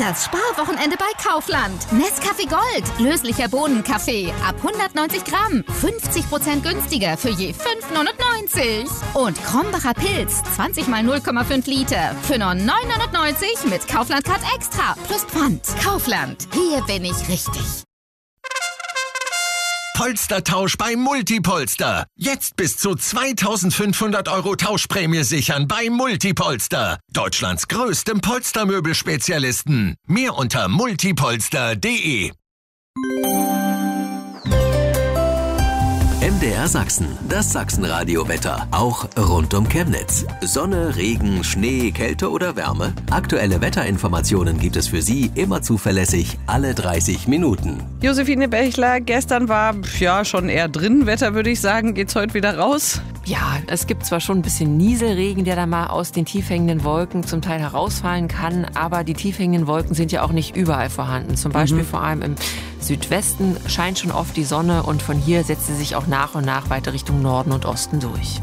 Das Sparwochenende bei Kaufland. Nescafé Gold, löslicher Bohnenkaffee, ab 190 Gramm, 50% günstiger für je 5,99. Und Krombacher Pilz, 20 mal 0,5 Liter, für nur 9,99 mit Kaufland-Card Extra, plus Pfand. Kaufland, hier bin ich richtig. Polstertausch bei Multipolster. Jetzt bis zu 2.500 € Tauschprämie sichern bei Multipolster. Deutschlands größtem Polstermöbelspezialisten. Mehr unter multipolster.de. MDR Sachsen, das Sachsenradio-Wetter. Auch rund um Chemnitz. Sonne, Regen, Schnee, Kälte oder Wärme? Aktuelle Wetterinformationen gibt es für Sie immer zuverlässig alle 30 Minuten. Josephine Bechler, gestern war schon eher drin Wetter, würde ich sagen. Geht's heute wieder raus? Ja, es gibt zwar schon ein bisschen Nieselregen, der da mal aus den tiefhängenden Wolken zum Teil herausfallen kann, aber die tiefhängenden Wolken sind ja auch nicht überall vorhanden. Zum Beispiel vor allem im Südwesten scheint schon oft die Sonne und von hier setzt sie sich auch nach und nach weiter Richtung Norden und Osten durch.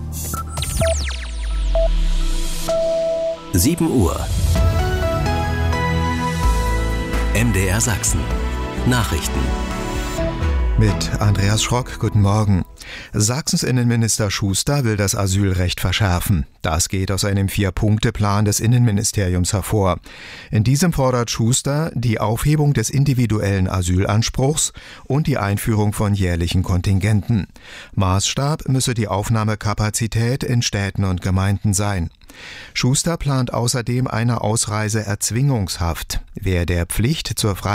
7 Uhr. MDR Sachsen. Nachrichten. Mit Andreas Schrock, guten Morgen. Sachsens Innenminister Schuster will das Asylrecht verschärfen. Das geht aus einem 4-Punkte-Plan des Innenministeriums hervor. In diesem fordert Schuster die Aufhebung des individuellen Asylanspruchs und die Einführung von jährlichen Kontingenten. Maßstab müsse die Aufnahmekapazität in Städten und Gemeinden sein. Schuster plant außerdem eine Ausreiseerzwingungshaft. Wer der Pflicht zur